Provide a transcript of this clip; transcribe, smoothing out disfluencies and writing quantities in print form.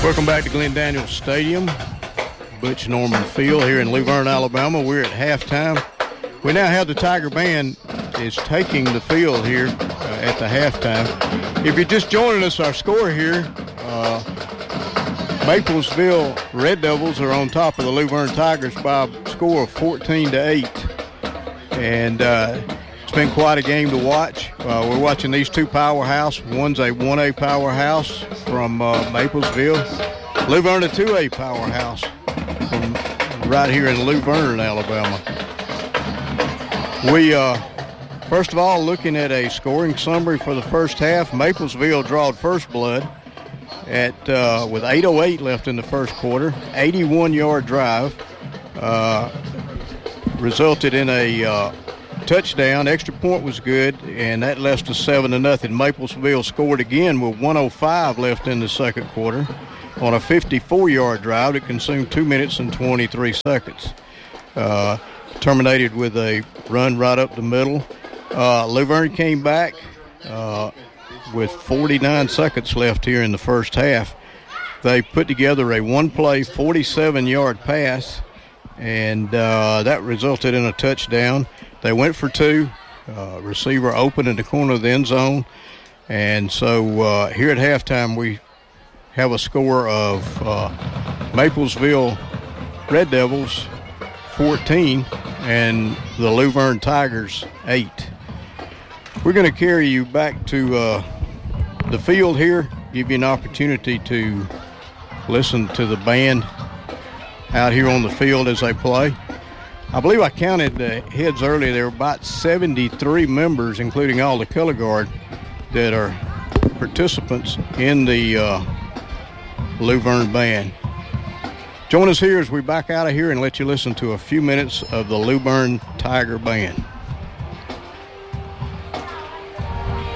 Welcome back to Glenn Daniels Stadium, Butch Norman Field here in Luverne, Alabama. We're at halftime. We now have the Tiger Band is taking the field here at the halftime. If you're just joining us, our score here, Maplesville Red Devils are on top of the Luverne Tigers by a score of 14-8. And it's been quite a game to watch. We're watching these two powerhouse. One's a 1A powerhouse from Maplesville. Luverne, a 2A powerhouse from right here in Luverne, Alabama. We, first of all, looking at a scoring summary for the first half. Maplesville drawed first blood with 8:08 left in the first quarter. 81-yard drive resulted in a touchdown. Extra point was good, and that left us 7-0. Maplesville scored again with 1:05 left in the second quarter on a 54-yard drive that consumed 2 minutes and 23 seconds. Terminated with a run right up the middle. Luverne came back with 49 seconds left here in the first half. They put together a one-play 47-yard pass, and that resulted in a touchdown. They went for two. Receiver open in the corner of the end zone. And so here at halftime we have a score of Maplesville Red Devils 14 and the Luverne Tigers 8. We're going to carry you back to the field here, give you an opportunity to listen to the band out here on the field as they play. I believe I counted the heads earlier. There were about 73 members, including all the color guard, that are participants in the Luverne Band. Join us here as we back out of here and let you listen to a few minutes of the Luverne Tiger Band.